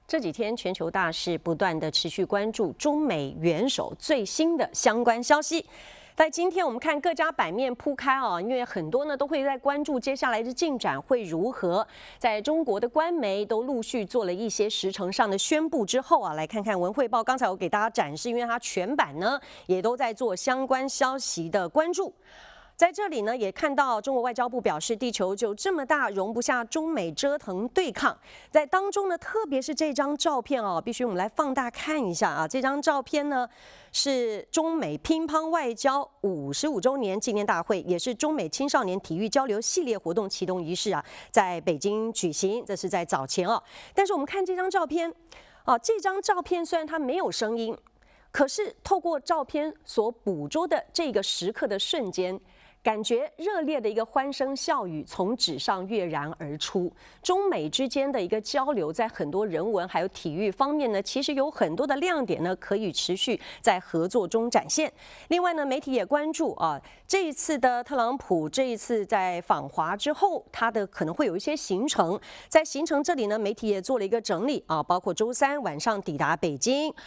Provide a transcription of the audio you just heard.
这几天全球大事不断的持续关注中美元首最新的相关消息。在今天我们看各家版面铺开啊，因为很多呢都会在关注接下来的进展会如何。在中国的官媒都陆续做了一些时程上的宣布之后啊，来看看文汇报刚才我给大家展示，因为它全版呢也都在做相关消息的关注。在这里呢，也看到中国外交部表示，地球就这么大，容不下中美折腾对抗。在当中呢，特别是这张照片哦，必须我们来放大看一下啊。这张照片呢，是中美乒乓外交55周年纪念大会，也是中美青少年体育交流系列活动启动仪式啊，在北京举行。这是在早前哦。但是我们看这张照片，这张照片虽然它没有声音，可是透过照片所捕捉的这个时刻的瞬间。感觉热烈的一个欢声笑语从纸上跃然而出，中美之间的一个交流，在很多人文还有体育方面呢，其实有很多的亮点呢，可以持续在合作中展现。另外呢，媒体也关注啊，这一次的特朗普这一次在访华之后，他的可能会有一些行程，在行程这里呢，媒体也做了一个整理啊，包括周三晚上抵达北京，